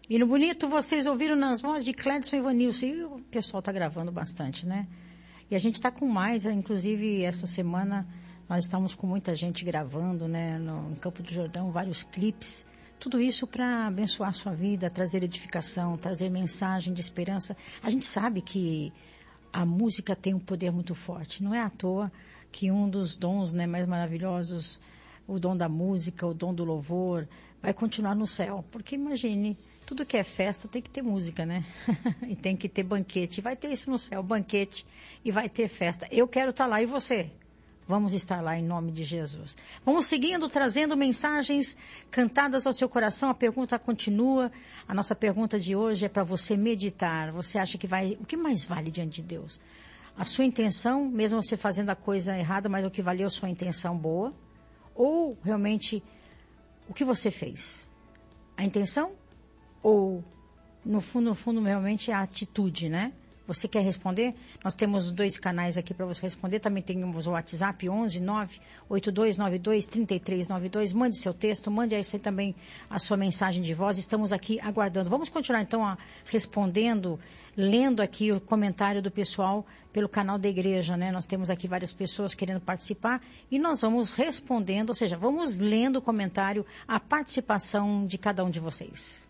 E no bonito, vocês ouviram nas vozes de Clédson e Vanilson. E o pessoal está gravando bastante, né? E a gente está com mais, inclusive essa semana nós estamos com muita gente gravando, né? No Campo do Jordão, vários clipes. Tudo isso para abençoar a sua vida, trazer edificação, trazer mensagem de esperança. A gente sabe que a música tem um poder muito forte. Não é à toa que um dos dons, né, mais maravilhosos, o dom da música, o dom do louvor, vai continuar no céu. Porque imagine, tudo que é festa tem que ter música, né? E tem que ter banquete. E vai ter isso no céu, banquete, e vai ter festa. Eu quero estar lá, e você? Vamos estar lá em nome de Jesus. Vamos seguindo, trazendo mensagens cantadas ao seu coração. A pergunta continua. A nossa pergunta de hoje é para você meditar. Você acha que vai... O que mais vale diante de Deus? A sua intenção, mesmo você fazendo a coisa errada, mas o que valeu a sua intenção boa? Ou realmente o que você fez? A intenção? Ou no fundo, realmente a atitude, né? Você quer responder? Nós temos 2 canais aqui para você responder. Também temos o WhatsApp 11 98292 3392. Mande seu texto, mande aí também a sua mensagem de voz. Estamos aqui aguardando. Vamos continuar então respondendo, lendo aqui o comentário do pessoal pelo canal da igreja, né? Nós temos aqui várias pessoas querendo participar e nós vamos respondendo, ou seja, vamos lendo o comentário, a participação de cada um de vocês.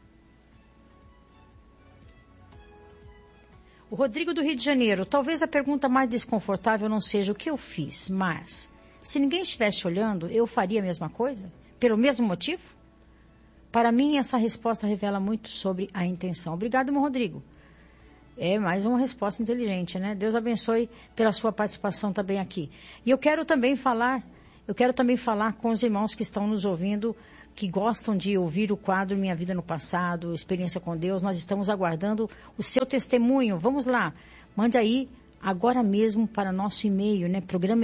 O Rodrigo do Rio de Janeiro, talvez a pergunta mais desconfortável não seja o que eu fiz, mas se ninguém estivesse olhando, eu faria a mesma coisa? Pelo mesmo motivo? Para mim, essa resposta revela muito sobre a intenção. Obrigado, meu Rodrigo. É mais uma resposta inteligente, né? Deus abençoe pela sua participação também aqui. E eu quero também falar com os irmãos que estão nos ouvindo, que gostam de ouvir o quadro Minha Vida no Passado, Experiência com Deus. Nós estamos aguardando o seu testemunho. Vamos lá, mande aí agora mesmo para nosso e-mail, né?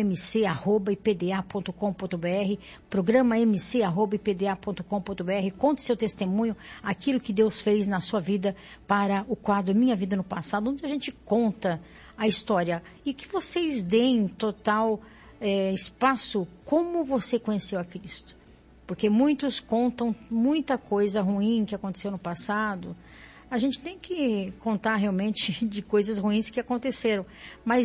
programamc@ipda.com.br, programamc@ipda.com.br. Conte seu testemunho, aquilo que Deus fez na sua vida para o quadro Minha Vida no Passado, onde a gente conta a história e que vocês deem total espaço como você conheceu a Cristo. Porque muitos contam muita coisa ruim que aconteceu no passado. A gente tem que contar realmente de coisas ruins que aconteceram. Mas